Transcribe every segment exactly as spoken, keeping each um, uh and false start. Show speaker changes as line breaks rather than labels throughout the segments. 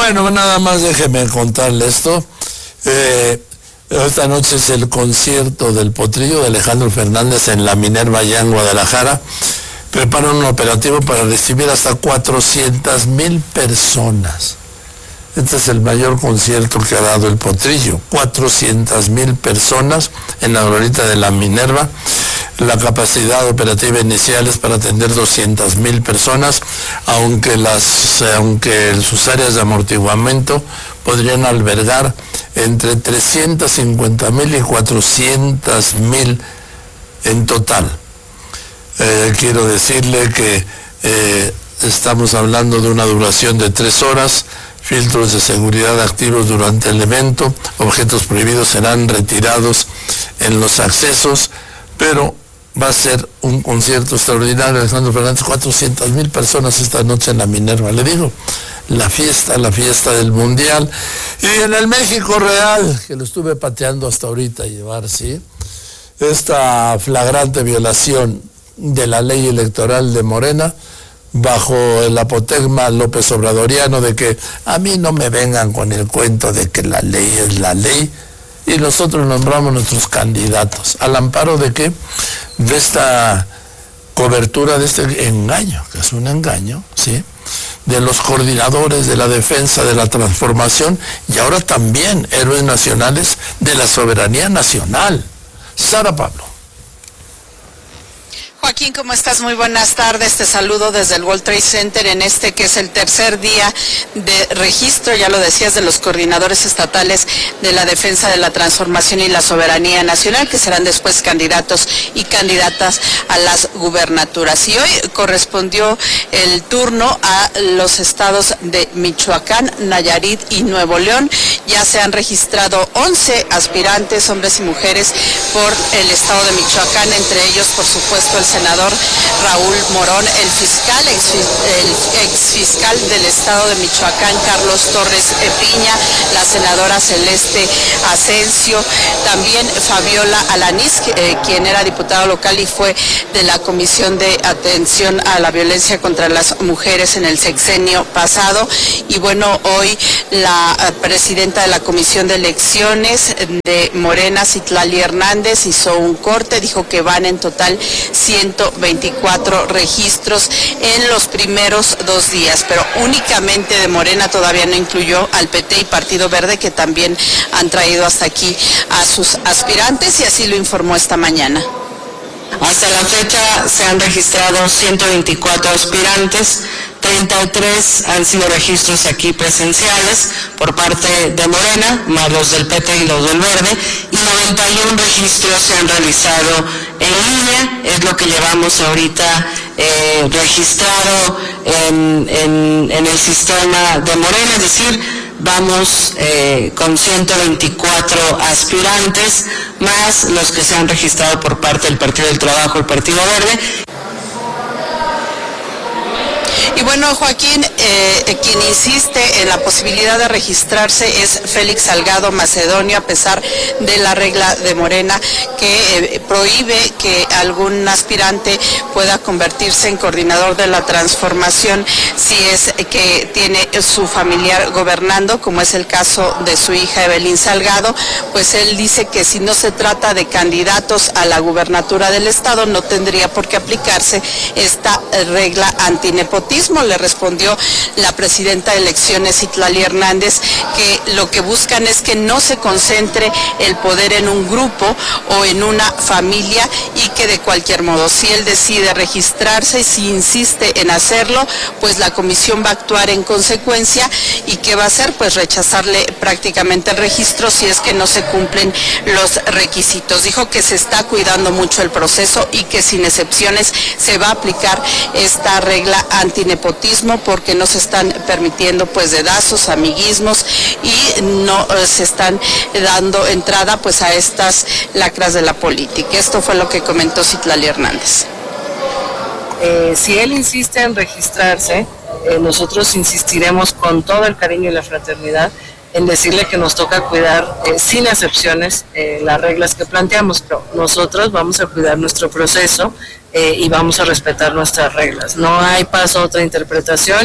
Bueno, nada más déjeme contarle esto. Eh, esta noche es el concierto del Potrillo de Alejandro Fernández en la Minerva allá en Guadalajara. Preparan un operativo para recibir hasta cuatrocientas mil personas. Este es el mayor concierto que ha dado el Potrillo. cuatrocientas mil personas en la glorieta de la Minerva. La capacidad operativa inicial es para atender doscientas mil personas, aunque, las, aunque sus áreas de amortiguamiento podrían albergar entre trescientas cincuenta mil y cuatrocientas mil en total. Eh, quiero decirle que eh, estamos hablando de una duración de tres horas, filtros de seguridad activos durante el evento, objetos prohibidos serán retirados en los accesos, pero va a ser un concierto extraordinario. Alejandro Fernández, cuatrocientas mil personas esta noche en la Minerva, le digo, la fiesta, la fiesta del Mundial. Y en el México real, que lo estuve pateando hasta ahorita llevar, ¿sí? Esta flagrante violación de la ley electoral de Morena, bajo el apotegma López Obradoriano de que a mí no me vengan con el cuento de que la ley es la ley, y nosotros nombramos nuestros candidatos. ¿Al amparo de qué? De esta cobertura, de este engaño, que es un engaño, ¿sí?, de los coordinadores de la defensa de la transformación y ahora también héroes nacionales de la soberanía nacional. Sara Pablo.
Joaquín, ¿cómo estás? Muy buenas tardes. Te saludo desde el World Trade Center en este que es el tercer día de registro, ya lo decías, de los coordinadores estatales de la defensa de la transformación y la soberanía nacional, que serán después candidatos y candidatas a las gubernaturas. Y hoy correspondió el turno a los estados de Michoacán, Nayarit y Nuevo León. Ya se han registrado once aspirantes, hombres y mujeres, por el estado de Michoacán, entre ellos, por supuesto, el senador Raúl Morón, el fiscal, ex, el ex fiscal del estado de Michoacán, Carlos Torres Piña, la senadora Celeste Asensio, también Fabiola Alanís, eh, quien era diputado local y fue de la Comisión de Atención a la Violencia contra las Mujeres en el sexenio pasado. Y bueno, hoy la eh, presidenta de la Comisión de Elecciones de Morena, Citlali Hernández, hizo un corte, dijo que van en total ciento veinticuatro registros en los primeros dos días, pero únicamente de Morena, todavía no incluyó al P T y Partido Verde, que también han traído hasta aquí a sus aspirantes, y así lo informó esta mañana.
Hasta la fecha se han registrado ciento veinticuatro aspirantes, treinta y tres han sido registros aquí presenciales por parte de Morena, más los del P T y los del Verde, y noventa y uno registros se han realizado en línea, es lo que llevamos ahorita eh, registrado en, en, en el sistema de Morena, es decir, vamos eh, con ciento veinticuatro aspirantes, más los que se han registrado por parte del Partido del Trabajo, el Partido Verde.
Y bueno, Joaquín, eh, quien insiste en la posibilidad de registrarse es Félix Salgado Macedonio, a pesar de la regla de Morena que eh, prohíbe que algún aspirante pueda convertirse en coordinador de la transformación si es que tiene su familiar gobernando, como es el caso de su hija Evelyn Salgado. Pues él dice que si no se trata de candidatos a la gubernatura del estado, no tendría por qué aplicarse esta regla antinepotismo. Le respondió la presidenta de elecciones, Citlali Hernández, que lo que buscan es que no se concentre el poder en un grupo o en una familia, y que de cualquier modo, si él decide registrarse y si insiste en hacerlo, pues la comisión va a actuar en consecuencia. ¿Y qué va a hacer? Pues rechazarle prácticamente el registro si es que no se cumplen los requisitos. Dijo que se está cuidando mucho el proceso y que sin excepciones se va a aplicar esta regla antinepotismo, porque no se están permitiendo pues dedazos, amiguismos, y no eh, se están dando entrada pues a estas lacras de la política. Esto fue lo que comentó Citlali Hernández.
Eh, si él insiste en registrarse, eh, nosotros insistiremos con todo el cariño y la fraternidad en decirle que nos toca cuidar eh, sin excepciones eh, las reglas que planteamos, pero nosotros vamos a cuidar nuestro proceso eh, y vamos a respetar nuestras reglas. No hay paso a otra interpretación,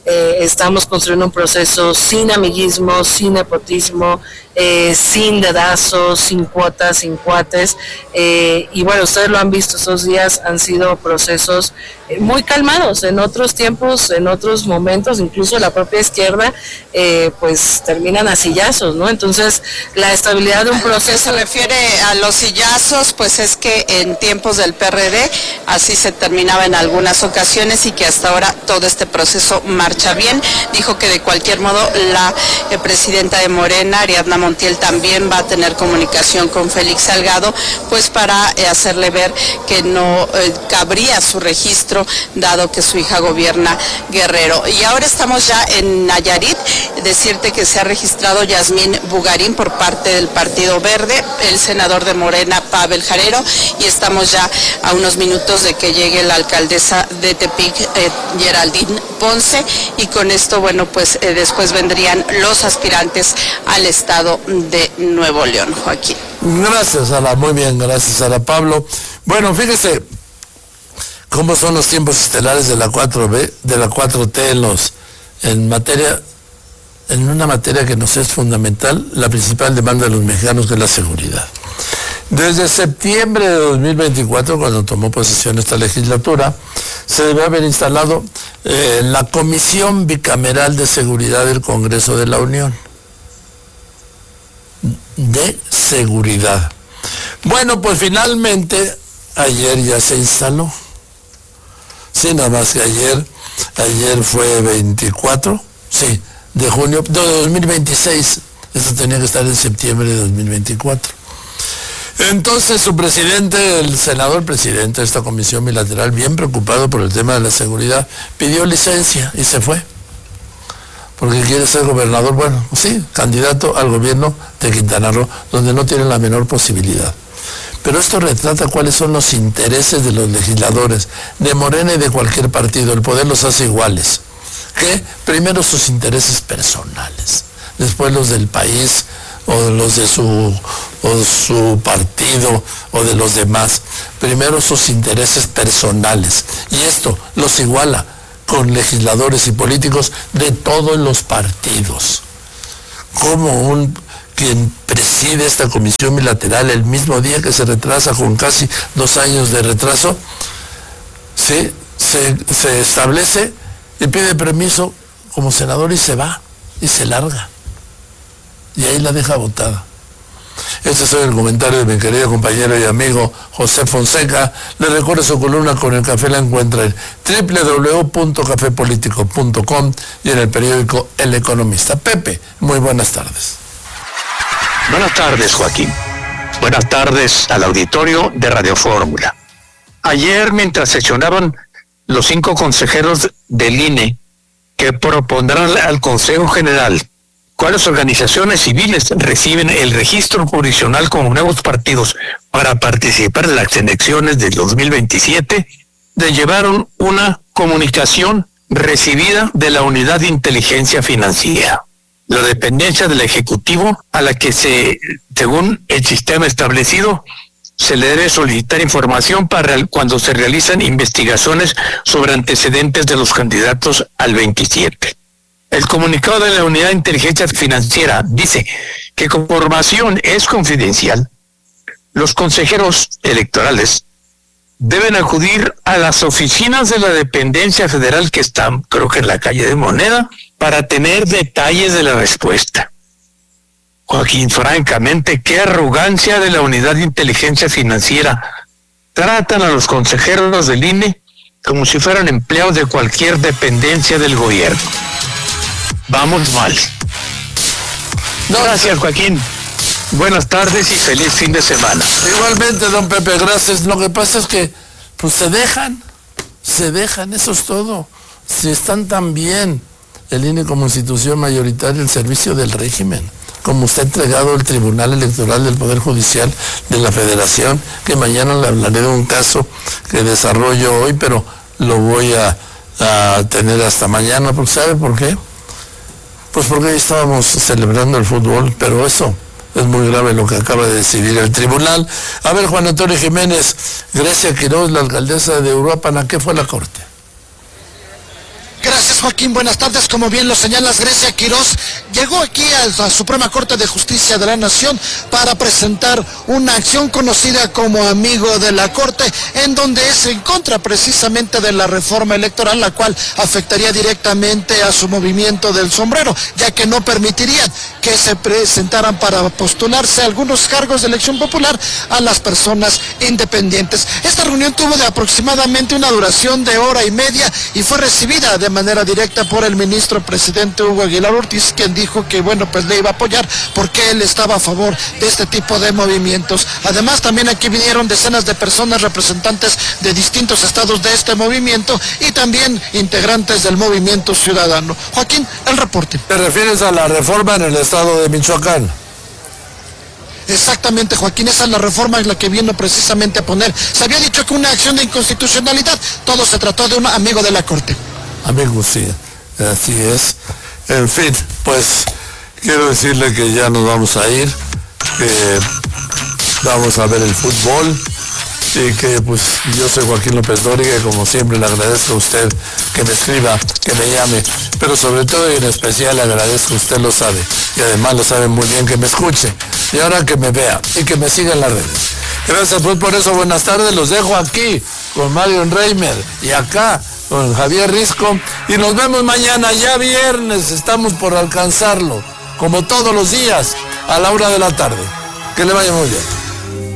eh, estamos construyendo un proceso sin amiguismo, sin nepotismo, eh, sin dedazos, sin cuotas, sin cuates, eh, y bueno, ustedes lo han visto, estos días han sido procesos eh, muy calmados. En otros tiempos, en otros momentos, incluso la propia izquierda, eh, pues terminan a sillazos, ¿no? Entonces, la estabilidad de un proceso...
Se refiere a los sillazos, pues es que en tiempos del P R D así se terminaba en algunas ocasiones y que hasta ahora todo este proceso marcha bien. Dijo que de cualquier modo la eh, presidenta de Morena, Ariadna Montiel, también va a tener comunicación con Félix Salgado, pues para eh, hacerle ver que no eh, cabría su registro, dado que su hija gobierna Guerrero. Y ahora estamos ya en Nayarit, decirte que se ha registrado Yasmín Bugarín por parte del Partido Verde, el senador de Morena, Pavel Jarero, y estamos ya a unos minutos de que llegue la alcaldesa de Tepic, eh, Geraldine Ponce, y con esto, bueno, pues eh, después vendrían los aspirantes al estado de Nuevo León. Joaquín.
Gracias, Sara, muy bien, gracias, Sara. Pablo, bueno, fíjese cómo son los tiempos estelares de la cuatro B, de la cuatro T en los, en materia, en una materia que nos es fundamental, la principal demanda de los mexicanos, que es la seguridad. Desde septiembre de dos mil veinticuatro, cuando tomó posesión esta legislatura, se debe haber instalado eh, la Comisión Bicameral de Seguridad del Congreso de la Unión. De seguridad. Bueno, pues finalmente, ayer ya se instaló. Sí, nada más que ayer, ayer fue veinticuatro, sí, de junio, de dos mil veintiséis, eso tenía que estar en septiembre de dos mil veinticuatro. Entonces su presidente, el senador presidente de esta comisión bilateral, bien preocupado por el tema de la seguridad, pidió licencia y se fue. Porque quiere ser gobernador, bueno, sí, candidato al gobierno de Quintana Roo, donde no tiene la menor posibilidad. Pero esto retrata cuáles son los intereses de los legisladores, de Morena y de cualquier partido. El poder los hace iguales. ¿Qué? Primero sus intereses personales, después los del país, o los de su, o su partido, o de los demás. Primero sus intereses personales. Y esto los iguala con legisladores y políticos de todos los partidos. Como un quien preside esta comisión bilateral el mismo día que se retrasa, con casi dos años de retraso, ¿sí? se, se establece y pide permiso como senador y se va, y se larga. Y ahí la deja botada. Este es el comentario de mi querido compañero y amigo José Fonseca. Le recuerdo su columna Con el Café, la encuentra en doble u doble u doble u punto café político punto com y en el periódico El Economista. Pepe, muy buenas tardes.
Buenas tardes, Joaquín. Buenas tardes al auditorio de Radio Fórmula. Ayer, mientras sesionaban los cinco consejeros del I N E que propondrán al Consejo General cuáles organizaciones civiles reciben el registro jurisdiccional como nuevos partidos para participar en las elecciones del dos mil veintisiete, le llevaron una comunicación recibida de la Unidad de Inteligencia Financiera, la dependencia del Ejecutivo a la que se, según el sistema establecido, se le debe solicitar información para cuando se realizan investigaciones sobre antecedentes de los candidatos al veintisiete. El comunicado de la Unidad de Inteligencia Financiera dice que como información es confidencial, los consejeros electorales deben acudir a las oficinas de la dependencia federal que están, creo que en la calle de Moneda, para tener detalles de la respuesta. Joaquín, francamente, qué arrogancia de la Unidad de Inteligencia Financiera. Tratan a los consejeros del I N E como si fueran empleados de cualquier dependencia del gobierno. Vamos mal. No, gracias, Joaquín. Buenas tardes y feliz fin de semana.
Igualmente, don Pepe, gracias. Lo que pasa es que, pues se dejan, se dejan, eso es todo. Si están tan bien, el I N E como institución mayoritaria al servicio del régimen, como está entregado el Tribunal Electoral del Poder Judicial de la Federación, que mañana le hablaré de un caso que desarrollo hoy, pero lo voy a, a tener hasta mañana, porque ¿sabe por qué? Pues porque hoy estábamos celebrando el fútbol, pero eso es muy grave lo que acaba de decidir el tribunal. A ver, Juan Antonio Jiménez, Grecia Quiroz, la alcaldesa de Uruapan, ¿a qué fue la corte?
Gracias. Joaquín, buenas tardes. Como bien lo señalas, Grecia Quirós llegó aquí a la Suprema Corte de Justicia de la Nación para presentar una acción conocida como Amigo de la Corte, en donde es en contra precisamente de la reforma electoral, la cual afectaría directamente a su movimiento del sombrero, ya que no permitirían que se presentaran para postularse algunos cargos de elección popular a las personas independientes. Esta reunión tuvo de aproximadamente una duración de hora y media y fue recibida de manera directa por el ministro presidente Hugo Aguilar Ortiz, quien dijo que bueno, pues le iba a apoyar porque él estaba a favor de este tipo de movimientos. Además, también aquí vinieron decenas de personas representantes de distintos estados de este movimiento y también integrantes del movimiento ciudadano. Joaquín, el reporte.
¿Te refieres a la reforma en el estado de Michoacán?
Exactamente, Joaquín, esa es la reforma en la que vino precisamente a poner. Se había dicho que una acción de inconstitucionalidad, todo se trató de un amigo de la Corte.
Amigo, sí, así es. En fin, pues quiero decirle que ya nos vamos a ir, que vamos a ver el fútbol y que pues yo soy Joaquín López Dóriga y como siempre le agradezco a usted que me escriba, que me llame, pero sobre todo y en especial le agradezco, usted lo sabe, y además lo sabe muy bien, que me escuche y ahora que me vea y que me siga en las redes. Gracias pues por eso, buenas tardes, los dejo aquí con Mario Reimer y acá con Javier Risco y nos vemos mañana, ya viernes, estamos por alcanzarlo, como todos los días, a la una de la tarde. Que le vaya muy bien.